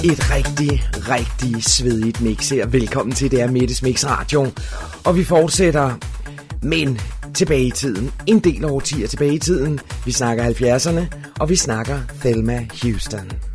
Et rigtig svedigt mix her. Velkommen til, det er Mettes Mix Radio. Og vi fortsætter, men tilbage i tiden. En del årtier tilbage i tiden. Vi snakker 70'erne, og vi snakker Thelma Houston.